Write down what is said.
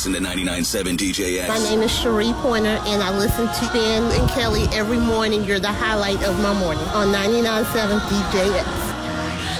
listen to 99.7 DJX. My name is Cherie Pointer, and I listen to Ben and Kelly every morning. You're the highlight of my morning on 99.7 DJX.